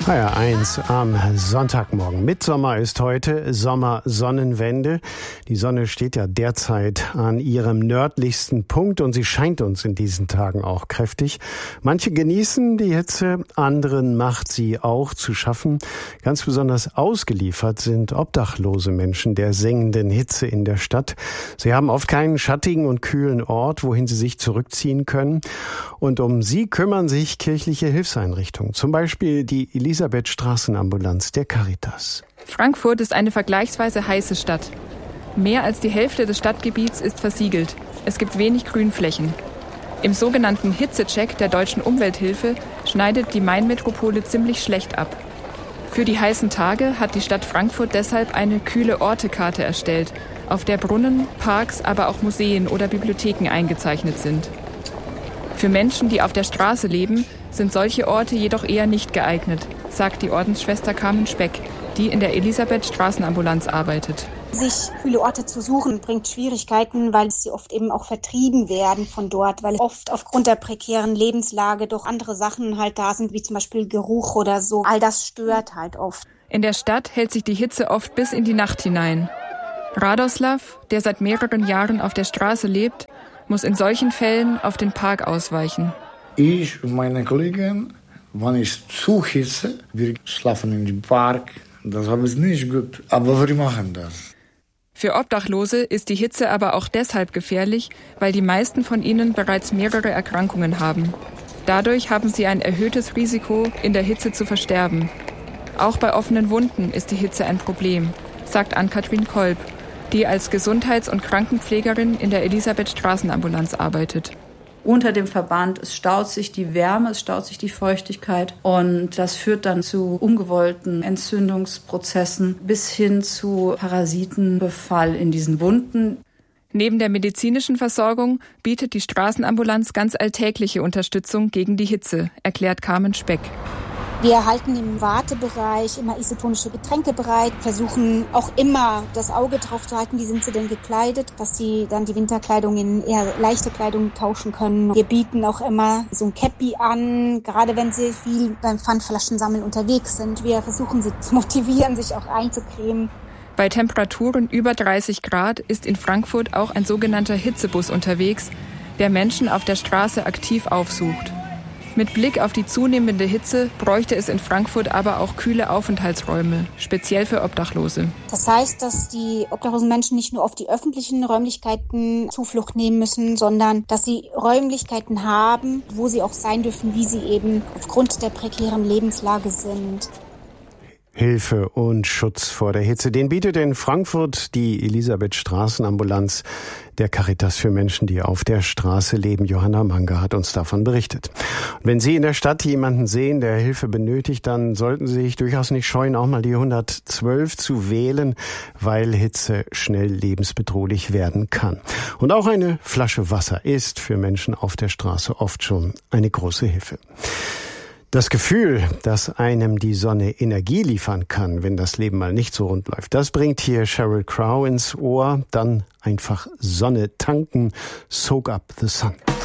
HR1 am Sonntagmorgen. Mitsommer ist heute, Sommersonnenwende. Die Sonne steht ja derzeit an ihrem nördlichsten Punkt und sie scheint uns in diesen Tagen auch kräftig. Manche genießen die Hitze, anderen macht sie auch zu schaffen. Ganz besonders ausgeliefert sind obdachlose Menschen der sengenden Hitze in der Stadt. Sie haben oft keinen schattigen und kühlen Ort, wohin sie sich zurückziehen können. Und um sie kümmern sich kirchliche Hilfseinrichtungen, zum Beispiel die Elisabeth-Straßenambulanz der Caritas. Frankfurt ist eine vergleichsweise heiße Stadt. Mehr als die Hälfte des Stadtgebiets ist versiegelt. Es gibt wenig Grünflächen. Im sogenannten Hitzecheck der Deutschen Umwelthilfe schneidet die Mainmetropole ziemlich schlecht ab. Für die heißen Tage hat die Stadt Frankfurt deshalb eine kühle Ortekarte erstellt, auf der Brunnen, Parks, aber auch Museen oder Bibliotheken eingezeichnet sind. Für Menschen, die auf der Straße leben, sind solche Orte jedoch eher nicht geeignet, sagt die Ordensschwester Carmen Speck, die in der Elisabeth-Straßenambulanz arbeitet. Sich kühle Orte zu suchen, bringt Schwierigkeiten, weil sie oft eben auch vertrieben werden von dort, weil oft aufgrund der prekären Lebenslage doch andere Sachen halt da sind, wie zum Beispiel Geruch oder so. All das stört halt oft. In der Stadt hält sich die Hitze oft bis in die Nacht hinein. Radoslav, der seit mehreren Jahren auf der Straße lebt, muss in solchen Fällen auf den Park ausweichen. Ich und meine Kollegen, wenn ich zu hitze, wir schlafen in dem Park. Das ist nicht gut, aber wir machen das. Für Obdachlose ist die Hitze aber auch deshalb gefährlich, weil die meisten von ihnen bereits mehrere Erkrankungen haben. Dadurch haben sie ein erhöhtes Risiko, in der Hitze zu versterben. Auch bei offenen Wunden ist die Hitze ein Problem, sagt Ann-Kathrin Kolb, die als Gesundheits- und Krankenpflegerin in der Elisabeth-Straßenambulanz arbeitet. Unter dem Verband, es staut sich die Wärme, es staut sich die Feuchtigkeit und das führt dann zu ungewollten Entzündungsprozessen bis hin zu Parasitenbefall in diesen Wunden. Neben der medizinischen Versorgung bietet die Straßenambulanz ganz alltägliche Unterstützung gegen die Hitze, erklärt Carmen Speck. Wir halten im Wartebereich immer isotonische Getränke bereit, versuchen auch immer das Auge drauf zu halten, wie sind sie denn gekleidet, dass sie dann die Winterkleidung in eher leichte Kleidung tauschen können. Wir bieten auch immer so ein Käppi an, gerade wenn sie viel beim Pfandflaschensammeln unterwegs sind. Wir versuchen sie zu motivieren, sich auch einzucremen. Bei Temperaturen über 30 Grad ist in Frankfurt auch ein sogenannter Hitzebus unterwegs, der Menschen auf der Straße aktiv aufsucht. Mit Blick auf die zunehmende Hitze bräuchte es in Frankfurt aber auch kühle Aufenthaltsräume, speziell für Obdachlose. Das heißt, dass die obdachlosen Menschen nicht nur auf die öffentlichen Räumlichkeiten Zuflucht nehmen müssen, sondern dass sie Räumlichkeiten haben, wo sie auch sein dürfen, wie sie eben aufgrund der prekären Lebenslage sind. Hilfe und Schutz vor der Hitze, den bietet in Frankfurt die Elisabeth-Straßenambulanz der Caritas für Menschen, die auf der Straße leben. Johanna Manger hat uns davon berichtet. Und wenn Sie in der Stadt jemanden sehen, der Hilfe benötigt, dann sollten Sie sich durchaus nicht scheuen, auch mal die 112 zu wählen, weil Hitze schnell lebensbedrohlich werden kann. Und auch eine Flasche Wasser ist für Menschen auf der Straße oft schon eine große Hilfe. Das Gefühl, dass einem die Sonne Energie liefern kann, wenn das Leben mal nicht so rund läuft, das bringt hier Sheryl Crow ins Ohr. Dann einfach Sonne tanken, soak up the sun.